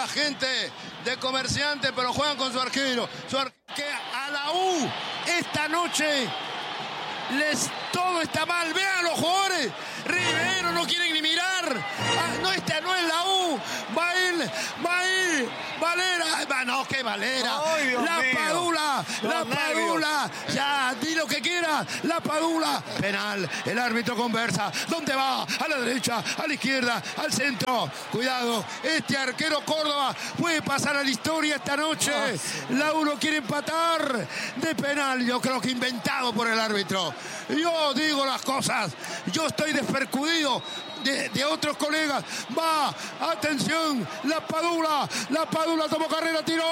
la gente de Comerciantes, pero juegan con su arquero. Que a la U esta noche todo está mal. Vean los jugadores. Rivero no quieren ni mirar. No, esta no es la U. Va a ir. Valera. No, qué Valera. Ay, La Padula. Ya, di lo que quieras. La Padula. Penal. El árbitro conversa. ¿Dónde va? A la derecha, a la izquierda, al centro. Cuidado. Este arquero Córdoba puede pasar a la historia esta noche. La U no quiere empatar de penal. Yo creo que inventado por el árbitro. Yo digo las cosas. Yo estoy despercudido de otros colegas. Va, atención, la Padula tomó carrera, tiró.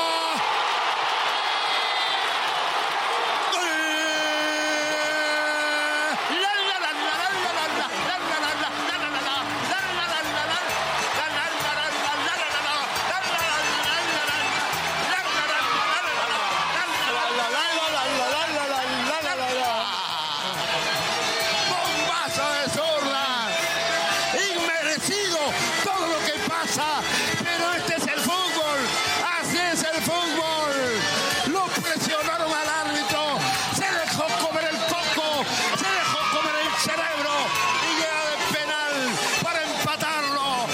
Pero este es el fútbol, así es el fútbol. Lo presionaron al árbitro, se dejó comer el coco, se dejó comer el cerebro y llega de penal para empatarlo.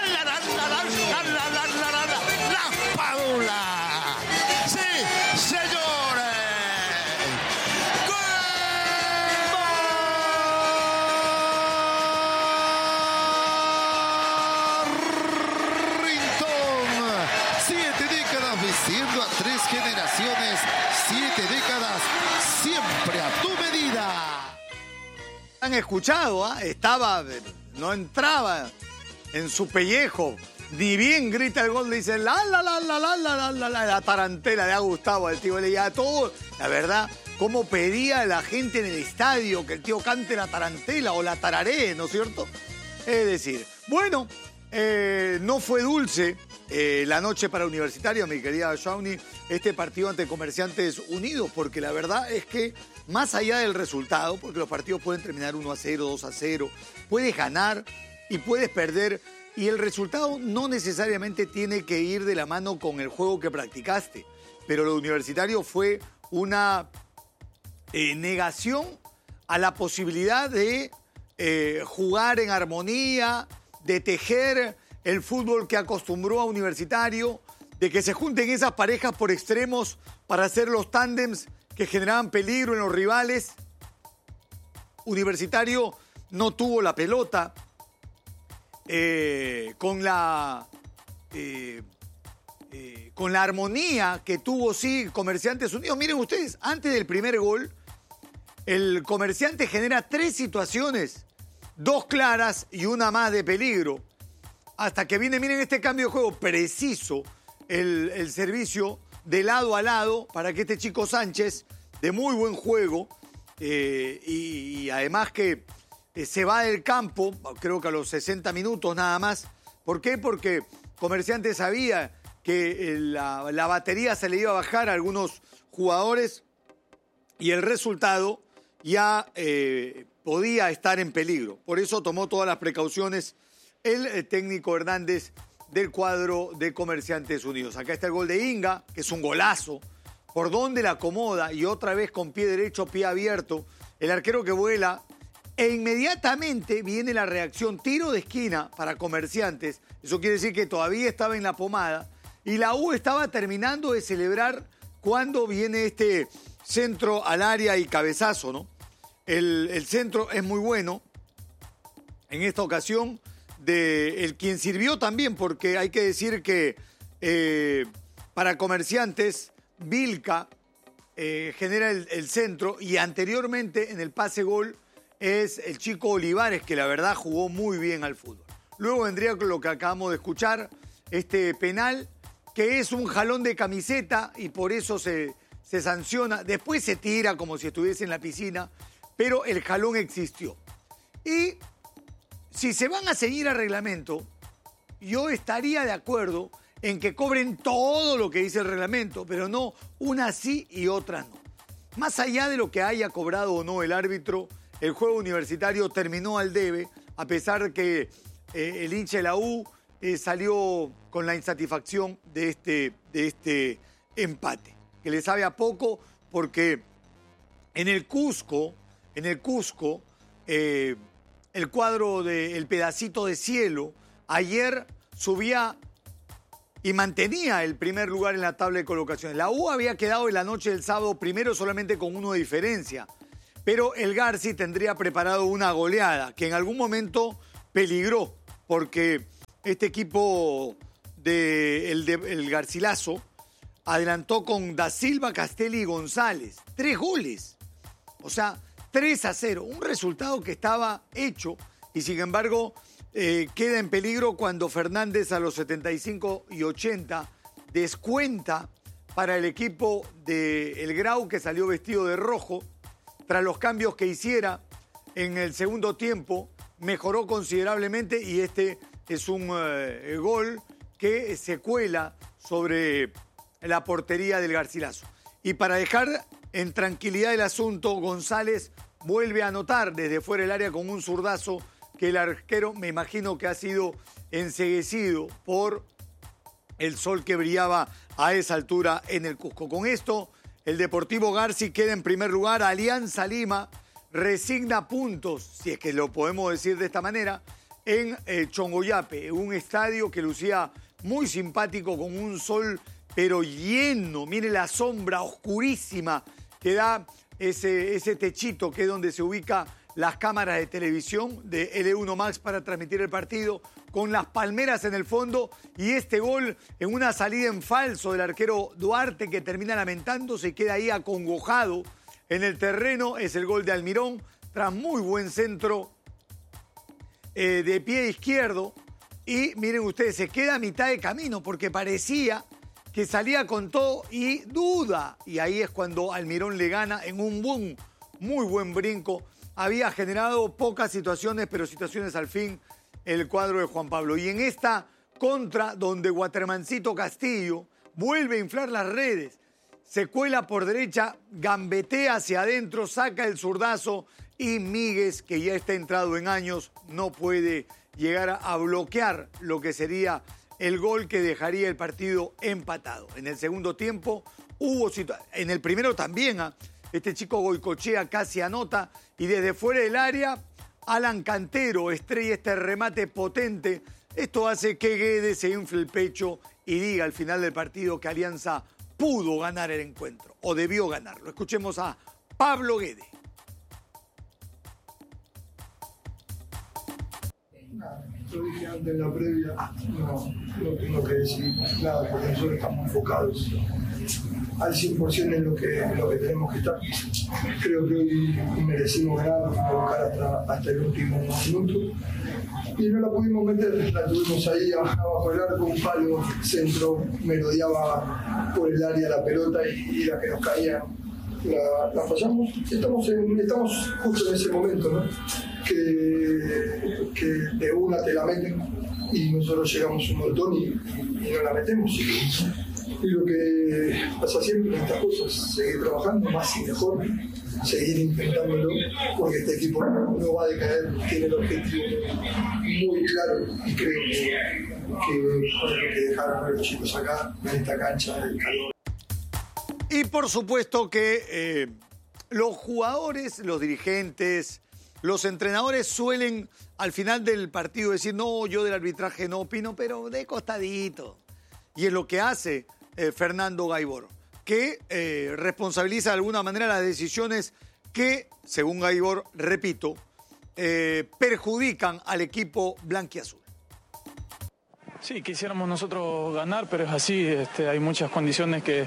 La Padula. Sí, señores. Vistiendo a 3 generaciones, 7 décadas, siempre a tu medida. Han escuchado, no entraba en su pellejo, ni bien grita el gol, dice la tarantela le ha gustado al tío, le todo, la verdad, cómo pedía a la gente en el estadio que el tío cante la tarantela o la tararé, ¿no es cierto? Es decir, bueno, no fue dulce la noche para Universitario, mi querida Shawnee, este partido ante Comerciantes Unidos, porque la verdad es que más allá del resultado, porque los partidos pueden terminar 1-0, 2-0, puedes ganar y puedes perder, y el resultado no necesariamente tiene que ir de la mano con el juego que practicaste, pero lo Universitario fue una negación a la posibilidad de jugar en armonía, de tejer el fútbol que acostumbró a Universitario, de que se junten esas parejas por extremos para hacer los tándems que generaban peligro en los rivales. Universitario no tuvo la pelota con la armonía que tuvo sí Comerciantes Unidos. Miren ustedes, antes del primer gol, el Comerciante genera 3 situaciones, 2 claras y una más de peligro. Hasta que viene, miren este cambio de juego preciso, el servicio de lado a lado para que este chico Sánchez, de muy buen juego, y además que se va del campo, creo que a los 60 minutos nada más. ¿Por qué? Porque Comerciante sabía que la batería se le iba a bajar a algunos jugadores y el resultado ya podía estar en peligro. Por eso tomó todas las precauciones el técnico Hernández del cuadro de Comerciantes Unidos. Acá está el gol de Inga, que es un golazo. Por donde la acomoda y otra vez con pie derecho, pie abierto. El arquero que vuela e inmediatamente viene la reacción. Tiro de esquina para Comerciantes. Eso quiere decir que todavía estaba en la pomada. Y la U estaba terminando de celebrar cuando viene este centro al área y cabezazo, ¿no? El centro es muy bueno. En esta ocasión, el quien sirvió también, porque hay que decir que para Comerciantes, Vilca genera el centro y anteriormente en el pase gol es el chico Olivares, que la verdad jugó muy bien al fútbol. Luego vendría lo que acabamos de escuchar, este penal, que es un jalón de camiseta y por eso se sanciona. Después se tira como si estuviese en la piscina, pero el jalón existió. Y si se van a seguir al reglamento, yo estaría de acuerdo en que cobren todo lo que dice el reglamento, pero no una sí y otra no. Más allá de lo que haya cobrado o no el árbitro, el juego Universitario terminó al debe, a pesar que el hincha de la U salió con la insatisfacción de este empate, que le sabe a poco porque en el Cusco, el cuadro del pedacito de cielo ayer subía y mantenía el primer lugar en la tabla de colocaciones. La U había quedado en la noche del sábado primero solamente con 1 de diferencia, pero el Garci tendría preparado una goleada que en algún momento peligró, porque este equipo el Garcilaso adelantó con Da Silva, Castelli y González. 3 goles. O sea, 3-0. Un resultado que estaba hecho y sin embargo queda en peligro cuando Fernández a los 75 y 80 descuenta para el equipo del Grau, que salió vestido de rojo. Tras los cambios que hiciera en el segundo tiempo, mejoró considerablemente y este es un gol que se cuela sobre la portería del Garcilaso. Y para dejar en tranquilidad el asunto, González vuelve a anotar desde fuera del área con un zurdazo que el arquero, me imagino que ha sido enceguecido por el sol que brillaba a esa altura en el Cusco. Con esto, el Deportivo Garci queda en primer lugar. Alianza Lima resigna puntos, si es que lo podemos decir de esta manera, en Chongoyape, un estadio que lucía muy simpático con un sol pero lleno. Mire la sombra oscurísima que da ese techito que es donde se ubica las cámaras de televisión de L1 Max para transmitir el partido, con las palmeras en el fondo y este gol en una salida en falso del arquero Duarte que termina lamentándose y queda ahí acongojado en el terreno. Es el gol de Almirón tras muy buen centro de pie izquierdo. Y miren ustedes, se queda a mitad de camino porque parecía que salía con todo y duda. Y ahí es cuando Almirón le gana en un muy buen brinco. Había generado pocas situaciones, pero situaciones al fin el cuadro de Juan Pablo. Y en esta contra, donde Watermancito Castillo vuelve a inflar las redes, se cuela por derecha, gambetea hacia adentro, saca el zurdazo y Míguez, que ya está entrado en años, no puede llegar a bloquear lo que sería el gol que dejaría el partido empatado. En el segundo tiempo hubo situaciones, en el primero también, este chico Goicochea casi anota y desde fuera del área Alan Cantero estrella este remate potente. Esto hace que Guedes se infle el pecho y diga al final del partido que Alianza pudo ganar el encuentro o debió ganarlo. Escuchemos a Pablo Guedes. Lo dije antes en la previa, no tengo que decir nada porque nosotros estamos enfocados al 100% en lo que tenemos que estar. Creo que hoy merecimos ganar, buscar hasta el último minuto y no la pudimos meter, la tuvimos ahí abajo del arco, un palo, centro, merodeaba por el área la pelota y la que nos caía la fallamos. Estamos justo en ese momento, ¿no? Que de una te la meten y nosotros llegamos un montón y no la metemos. Y lo que pasa siempre en estas cosas, seguir trabajando más y mejor, seguir intentándolo, porque este equipo no va a decaer, tiene el objetivo muy claro y creo que con lo que dejaron a los chicos acá, en esta cancha, el calor. Y por supuesto que los jugadores, los dirigentes, los entrenadores suelen al final del partido decir, no, yo del arbitraje no opino, pero de costadito. Y es lo que hace Fernando Gaibor, que responsabiliza de alguna manera las decisiones que, según Gaibor, repito, perjudican al equipo blanquiazul. Sí, quisiéramos nosotros ganar, pero es así, hay muchas condiciones que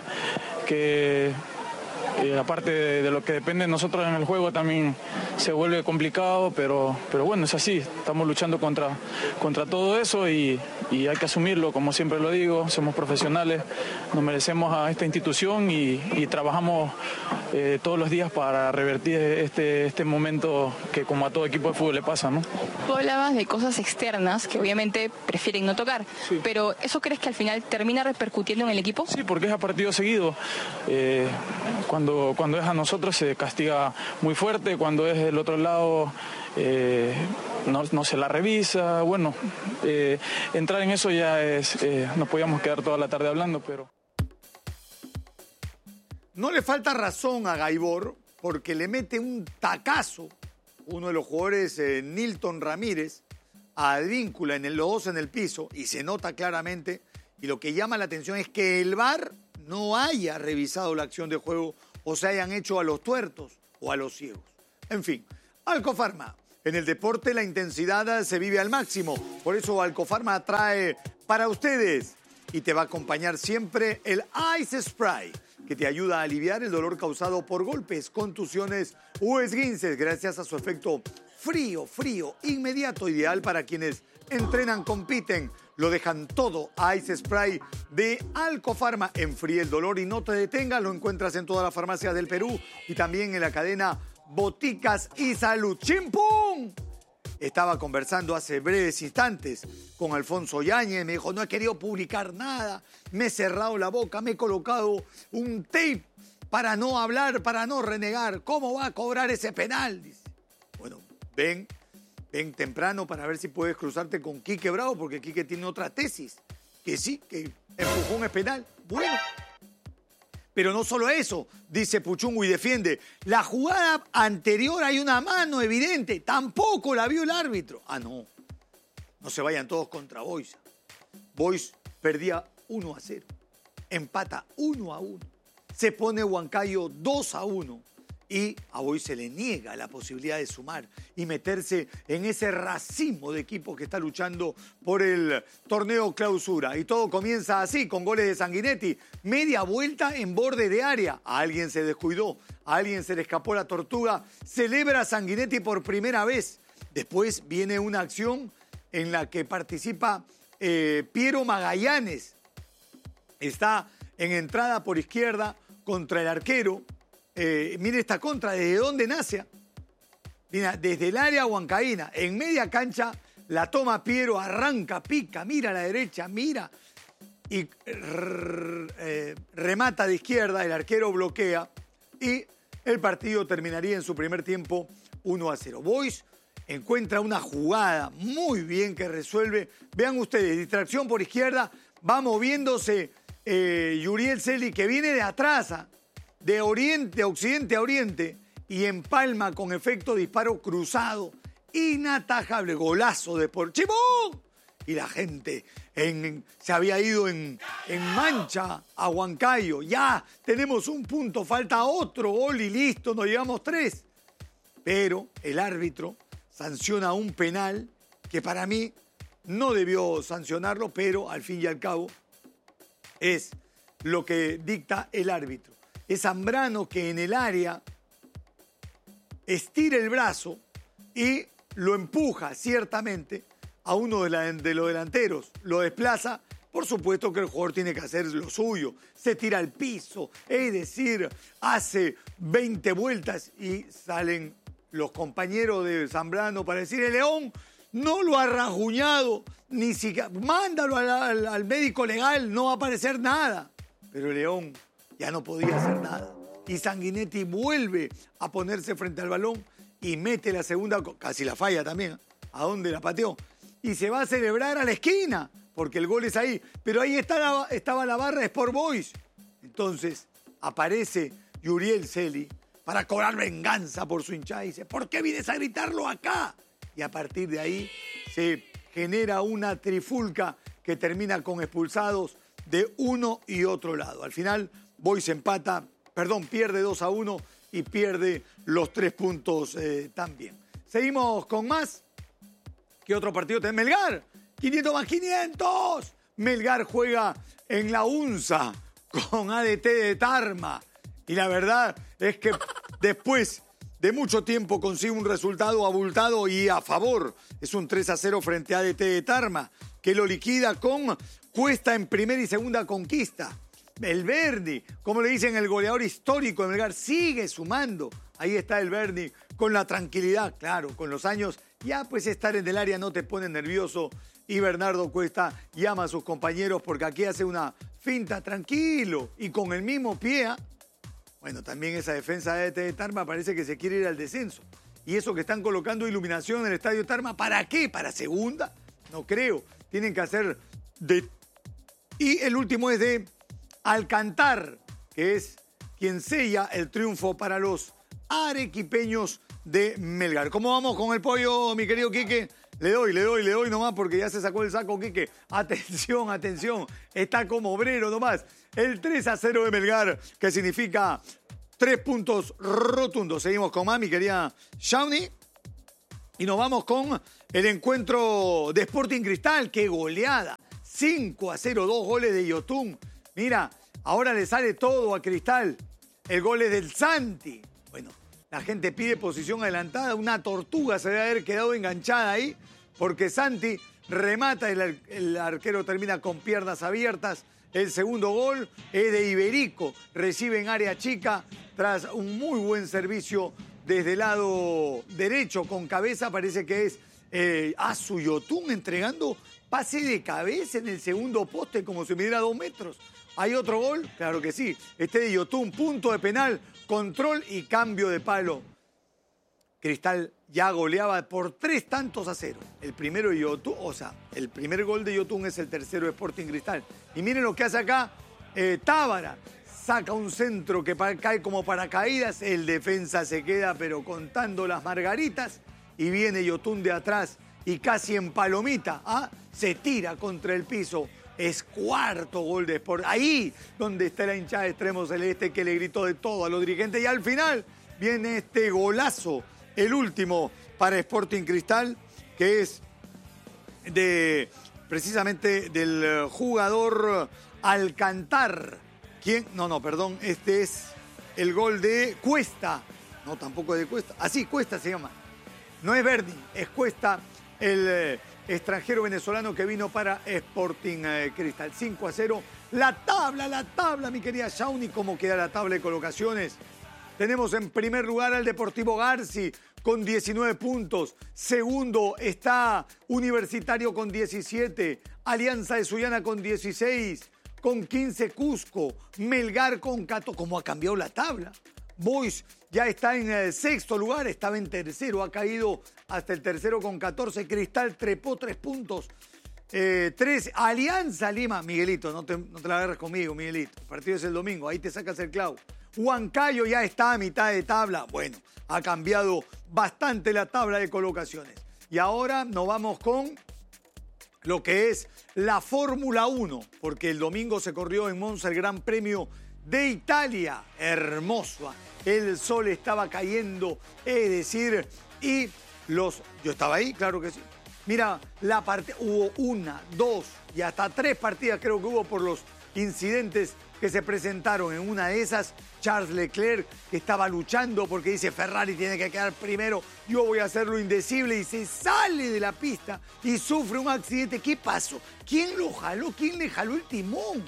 aparte de lo que depende de nosotros en el juego también se vuelve complicado, pero bueno, es así, estamos luchando contra todo eso y hay que asumirlo, como siempre lo digo, somos profesionales, nos merecemos a esta institución y trabajamos todos los días para revertir este momento que como a todo equipo de fútbol le pasa, ¿no? Tú hablabas de cosas externas que obviamente prefieren no tocar, sí. Pero ¿eso crees que al final termina repercutiendo en el equipo? Sí, porque es a partido seguido. Cuando es a nosotros se castiga muy fuerte, cuando es del otro lado no se la revisa. Bueno, entrar en eso ya es, nos podíamos quedar toda la tarde hablando, pero... No le falta razón a Gaibor porque le mete un tacazo, uno de los jugadores, Nilton Ramírez, a Advíncula, los dos en el piso, y se nota claramente. Y lo que llama la atención es que el VAR no haya revisado la acción de juego o se hayan hecho a los tuertos o a los ciegos. En fin, Alcofarma. En el deporte la intensidad se vive al máximo. Por eso Alcofarma trae para ustedes y te va a acompañar siempre el Ice Spray, que te ayuda a aliviar el dolor causado por golpes, contusiones o esguinces gracias a su efecto frío, inmediato, ideal para quienes entrenan, compiten, lo dejan todo. Ice Spray de Alcofarma enfríe el dolor y no te detenga. Lo encuentras en todas las farmacias del Perú y también en la cadena Boticas y Salud. ¡Chimpum! Estaba conversando hace breves instantes con Alfonso Yáñez. Me dijo, no he querido publicar nada. Me he cerrado la boca, me he colocado un tape para no hablar, para no renegar. ¿Cómo va a cobrar ese penal? Dice. Bueno, ven temprano para ver si puedes cruzarte con Quique Bravo, porque Quique tiene otra tesis, que sí, que empujón es penal. Bueno, pero no solo eso, dice Puchungu y defiende. La jugada anterior hay una mano evidente, tampoco la vio el árbitro. Ah, no se vayan todos contra Boys. Boys perdía 1-0, empata 1-1, se pone Huancayo 2-1. Y a Boys se le niega la posibilidad de sumar y meterse en ese racimo de equipos que está luchando por el torneo clausura. Y todo comienza así, con goles de Sanguinetti. Media vuelta en borde de área. A alguien se descuidó, a alguien se le escapó la tortuga. Celebra Sanguinetti por primera vez. Después viene una acción en la que participa Piero Magallanes. Está en entrada por izquierda contra el arquero. Mire esta contra, ¿desde dónde nace? Mira, desde el área huancaína, en media cancha, la toma Piero, arranca, pica, mira a la derecha, mira, y remata de izquierda, el arquero bloquea, y el partido terminaría en su primer tiempo 1-0. Boys encuentra una jugada muy bien que resuelve. Vean ustedes, distracción por izquierda, va moviéndose Yuriel Celi, que viene de atrás, de occidente a oriente, y empalma con efecto disparo cruzado, inatajable, golazo de Chimón. Y la gente se había ido en mancha a Huancayo. Ya tenemos un punto, falta otro gol y listo, nos llevamos 3. Pero el árbitro sanciona un penal que para mí no debió sancionarlo, pero al fin y al cabo es lo que dicta el árbitro. Es Zambrano que en el área estira el brazo y lo empuja ciertamente a uno de los delanteros. Lo desplaza. Por supuesto que el jugador tiene que hacer lo suyo. Se tira al piso, es decir, hace 20 vueltas y salen los compañeros de Zambrano para decir, el León no lo ha rajuñado, ni siquiera, mándalo al médico legal, no va a aparecer nada. Pero el León ya no podía hacer nada. Y Sanguinetti vuelve a ponerse frente al balón y mete la segunda, casi la falla también, ¿a dónde la pateó? Y se va a celebrar a la esquina, porque el gol es ahí. Pero ahí estaba la barra de Sport Boys. Entonces aparece Yuriel Celi para cobrar venganza por su hinchada y dice, ¿por qué vienes a gritarlo acá? Y a partir de ahí se genera una trifulca que termina con expulsados de uno y otro lado. Al final, Boys pierde 2-1 y pierde los 3 puntos también. Seguimos con más. ¿Qué otro partido tenemos? Melgar, 500 más 500. Melgar juega en la UNSA con ADT de Tarma. Y la verdad es que después de mucho tiempo consigue un resultado abultado y a favor. Es un 3-0 frente a ADT de Tarma, que lo liquida con Cuesta en primera y segunda conquista. El Berni, como le dicen, el goleador histórico de Melgar, sigue sumando. Ahí está el Berni con la tranquilidad. Claro, con los años ya pues estar en el área no te pone nervioso. Y Bernardo Cuesta llama a sus compañeros porque aquí hace una finta tranquilo y con el mismo pie. Bueno, también esa defensa de Tarma parece que se quiere ir al descenso. Y eso que están colocando iluminación en el Estadio Tarma, ¿para qué? ¿Para segunda? No creo. Tienen que hacer de... Y el último es de Alcantar, que es quien sella el triunfo para los arequipeños de Melgar. ¿Cómo vamos con el pollo, mi querido Quique? Le doy nomás porque ya se sacó el saco, Quique. Atención, atención. Está como obrero nomás. El 3-0 de Melgar, que significa 3 puntos rotundos. Seguimos con más, mi querida Shawnee. Y nos vamos con el encuentro de Sporting Cristal. ¡Qué goleada! 5-0, 2 goles de Yotun. Mira, ahora le sale todo a Cristal. El gol es del Santi. Bueno, la gente pide posición adelantada. Una tortuga se debe haber quedado enganchada ahí porque Santi remata y el arquero termina con piernas abiertas. El segundo gol es de Iberico. Recibe en área chica tras un muy buen servicio desde el lado derecho con cabeza. Parece que es Asu Yotun entregando pase de cabeza en el segundo poste como si midiera 2 metros. ¿Hay otro gol? Claro que sí. Este de Yotun, punto de penal, control y cambio de palo. Cristal ya goleaba por 3-0. El primero de Yotun, o sea, el primer gol de Yotun es el tercero de Sporting Cristal. Y miren lo que hace acá Tábara. Saca un centro que cae como paracaídas. El defensa se queda pero contando las margaritas. Y viene Yotun de atrás y casi en palomita. Se tira contra el piso. Es cuarto gol de Sport. Ahí donde está la hinchada de Extremo Celeste que le gritó de todo a los dirigentes. Y al final viene este golazo, el último para Sporting Cristal, que es precisamente del jugador Alcantar. ¿Quién? No, perdón. Este es el gol de Cuesta. No, tampoco de Cuesta. Así, Cuesta se llama. No es Verdi, es Cuesta, el extranjero venezolano que vino para Sporting Cristal. 5-0. La tabla, mi querida Shawnee. ¿Cómo queda la tabla de colocaciones? Tenemos en primer lugar al Deportivo Garci con 19 puntos. Segundo está Universitario con 17. Alianza de Sullana con 16. Con 15 Cusco. Melgar con 14. ¿Cómo ha cambiado la tabla? Boys ya está en el sexto lugar, estaba en tercero, ha caído hasta el tercero con 14. Cristal trepó 3 puntos. 3, Alianza Lima. Miguelito, no te la agarres conmigo, Miguelito. El partido es el domingo, ahí te sacas el clavo. Huancayo ya está a mitad de tabla. Bueno, ha cambiado bastante la tabla de colocaciones. Y ahora nos vamos con lo que es la Fórmula 1, porque el domingo se corrió en Monza el Gran Premio de Italia. Hermoso. El sol estaba cayendo, es decir, y yo estaba ahí, claro que sí. Mira, hubo 1, 2 y hasta 3 partidas creo que hubo por los incidentes que se presentaron. En una de esas, Charles Leclerc, que estaba luchando porque dice Ferrari tiene que quedar primero, yo voy a hacer lo indecible, y se sale de la pista y sufre un accidente. ¿Qué pasó? ¿Quién lo jaló? ¿Quién le jaló el timón?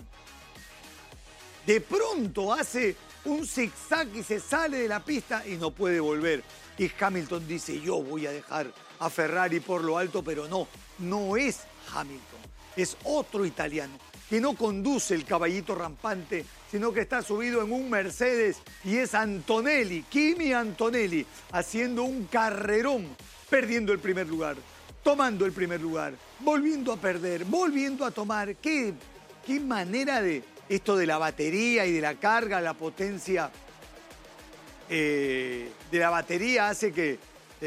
De pronto hace un zigzag y se sale de la pista y no puede volver. Y Hamilton dice, yo voy a dejar a Ferrari por lo alto, pero no es Hamilton. Es otro italiano que no conduce el caballito rampante, sino que está subido en un Mercedes, y es Antonelli, Kimi Antonelli, haciendo un carrerón, perdiendo el primer lugar, tomando el primer lugar, volviendo a perder, volviendo a tomar. ¿Qué manera de esto de la batería y de la carga, la potencia de la batería hace que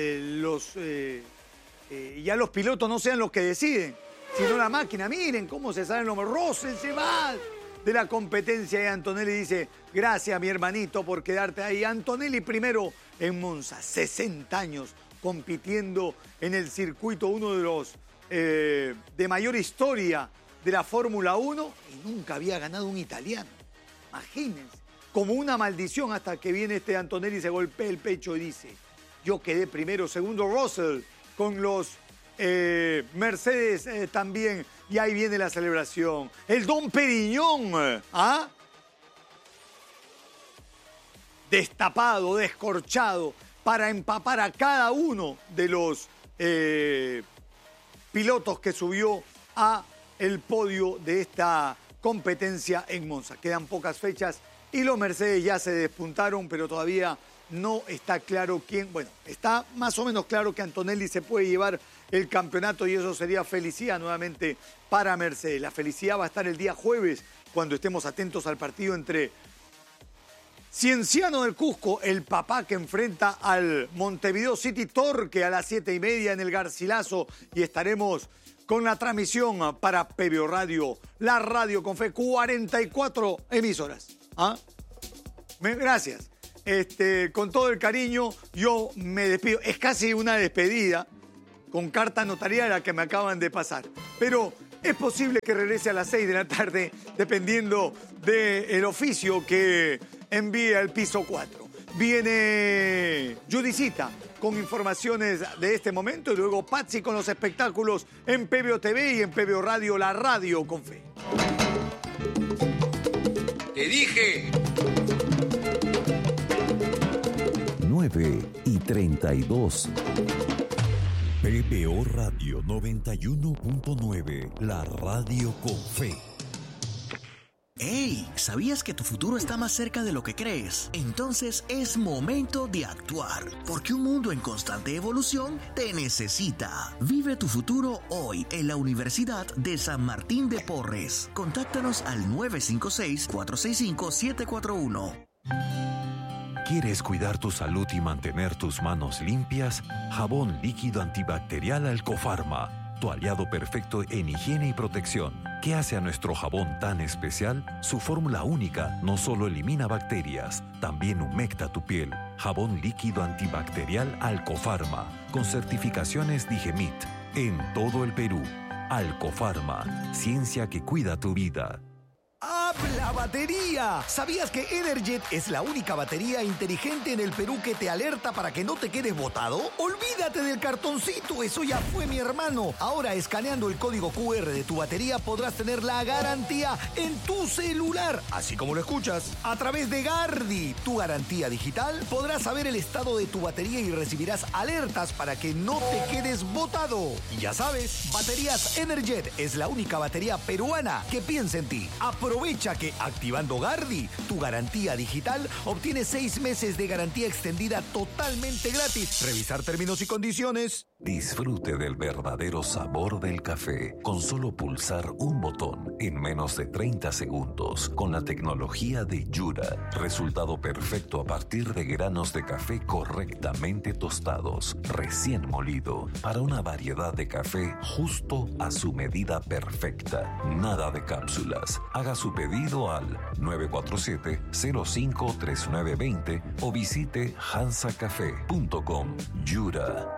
ya los pilotos no sean los que deciden, sino la máquina? Miren cómo se salen los... Russell se va de la competencia y Antonelli dice, gracias mi hermanito por quedarte ahí. Antonelli primero en Monza, 60 años compitiendo en el circuito, uno de los de mayor historia de la Fórmula 1, y nunca había ganado un italiano. Imagínense, como una maldición, hasta que viene este Antonelli y se golpea el pecho y dice, yo quedé primero. Segundo Russell con los Mercedes también, y ahí viene la celebración. El Dom Perignon, destapado, descorchado, para empapar a cada uno de los pilotos que subió a el podio de esta competencia en Monza. Quedan pocas fechas y los Mercedes ya se despuntaron, pero todavía no está claro quién. Bueno, está más o menos claro que Antonelli se puede llevar el campeonato y eso sería felicidad nuevamente para Mercedes. La felicidad va a estar el día jueves cuando estemos atentos al partido entre Cienciano del Cusco, el papá que enfrenta al Montevideo City Torque a las 7:30 en el Garcilaso, y estaremos con la transmisión para PBO Radio, la radio con fe, 44 emisoras. ¿Ah? Gracias. Con todo el cariño, yo me despido. Es casi una despedida con carta notarial a la que me acaban de pasar. Pero es posible que regrese a las 6 de la tarde, dependiendo del oficio que envíe al piso 4. Viene Judicita con informaciones de este momento y luego Patsy con los espectáculos en PBO TV y en PBO Radio, la radio con fe. ¡Te dije! 9:32. PBO Radio 91.9, la radio con fe. ¡Hey! ¿Sabías que tu futuro está más cerca de lo que crees? Entonces es momento de actuar, porque un mundo en constante evolución te necesita. Vive tu futuro hoy en la Universidad de San Martín de Porres. Contáctanos al 956-465-741. ¿Quieres cuidar tu salud y mantener tus manos limpias? Jabón líquido antibacterial Alcofarma, tu aliado perfecto en higiene y protección. ¿Qué hace a nuestro jabón tan especial? Su fórmula única no solo elimina bacterias, también humecta tu piel. Jabón líquido antibacterial Alcofarma, con certificaciones Digemit, en todo el Perú. Alcofarma, ciencia que cuida tu vida. ¡Habla batería! ¿Sabías que Energet es la única batería inteligente en el Perú que te alerta para que no te quedes botado? ¡Olvídate del cartoncito! ¡Eso ya fue, mi hermano! Ahora, escaneando el código QR de tu batería, podrás tener la garantía en tu celular, así como lo escuchas. A través de Gardi, tu garantía digital, podrás saber el estado de tu batería y recibirás alertas para que no te quedes botado. Y ya sabes, Baterías Energet es la única batería peruana que piensa en ti. Aprovecha que activando Gardi, tu garantía digital, obtienes 6 meses de garantía extendida totalmente gratis. Revisar términos y condiciones. Disfrute del verdadero sabor del café con solo pulsar un botón en menos de 30 segundos con la tecnología de Yura. Resultado perfecto a partir de granos de café correctamente tostados, recién molido, para una variedad de café justo a su medida perfecta. Nada de cápsulas. Haga su pedido al 947-053920 o visite hansacafé.com. Yura.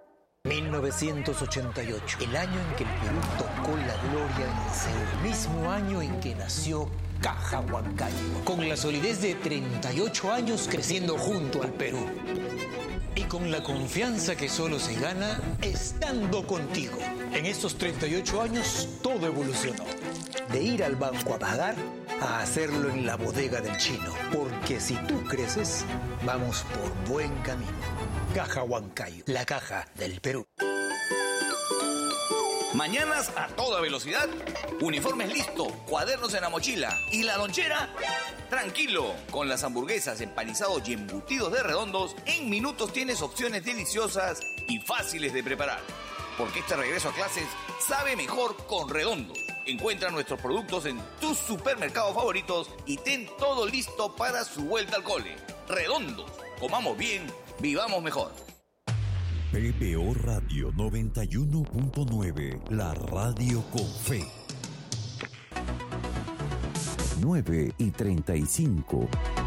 1988, el año en que el Perú tocó la gloria en el cielo, el mismo año en que nació Caja Huancayo, con la solidez de 38 años creciendo junto al Perú. Y con la confianza que solo se gana estando contigo. En estos 38 años todo evolucionó. De ir al banco a pagar, a hacerlo en la bodega del chino. Porque si tú creces, vamos por buen camino. Caja Huancayo, la caja del Perú. Mañanas a toda velocidad, uniformes listo, cuadernos en la mochila y la lonchera, tranquilo. Con las hamburguesas, empanizados y embutidos de Redondos, en minutos tienes opciones deliciosas y fáciles de preparar. Porque este regreso a clases sabe mejor con Redondos. Encuentra nuestros productos en tus supermercados favoritos y ten todo listo para su vuelta al cole. Redondos, comamos bien, vivamos mejor. PBO Radio 91.9, la radio con fe. 9:35.